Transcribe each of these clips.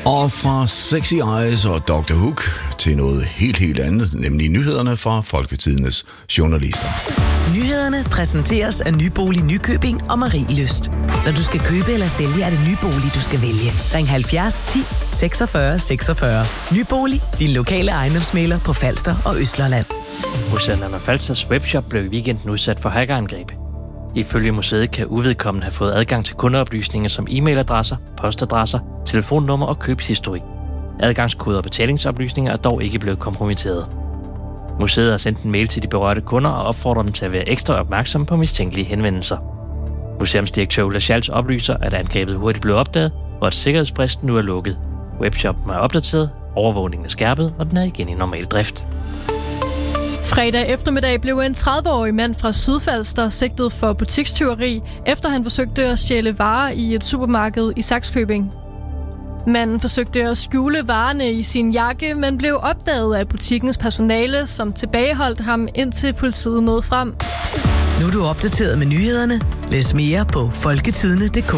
Og fra Sexy Eyes og Dr. Hook til noget helt andet, nemlig nyhederne fra Folketidendes journalister. Nyhederne præsenteres af Nybolig Nykøbing og Marielyst. Når du skal købe eller sælge, er det Nybolig, du skal vælge. Ring 70 10 46 46. Nybolig, din lokale ejendomsmægler på Falster og Østlandet. Museet Anna Falsters webshop blev i weekenden udsat for hackerangreb. Ifølge museet kan uvedkommende have fået adgang til kundeoplysninger som e-mailadresser, postadresser, telefonnummer og købshistorik. Adgangskoder og betalingsoplysninger er dog ikke blevet kompromitteret. Museet har sendt en mail til de berørte kunder og opfordrer dem til at være ekstra opmærksomme på mistænkelige henvendelser. Museumsdirektør Ulla Schalz oplyser, at angrebet hurtigt blev opdaget, og at sikkerhedsbristen nu er lukket. Webshoppen er opdateret, overvågningen er skærpet, og den er igen i normal drift. Fredag eftermiddag blev en 30-årig mand fra Sydfalster sigtet for butikstyveri, efter han forsøgte at stjæle varer i et supermarked i Sakskøbing. Manden forsøgte at skjule varerne i sin jakke, men blev opdaget af butikkens personale, som tilbageholdt ham, indtil politiet nåede frem. Nu er du opdateret med nyhederne. Læs mere på folketidene.dk.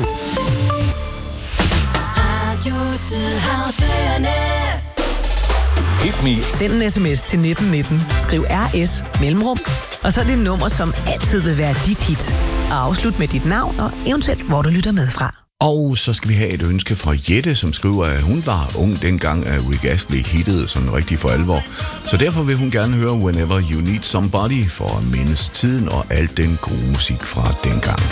Send en sms til 1919. Skriv RS mellemrum, og så dit nummer, som altid vil være dit hit. Og afslut med dit navn og eventuelt, hvor du lytter med fra. Og så skal vi have et ønske fra Jette, som skriver, at hun var ung dengang, at Rick Astley hittede sådan rigtig for alvor. Så derfor vil hun gerne høre Whenever You Need Somebody for at mindes tiden og al den gode musik fra dengang.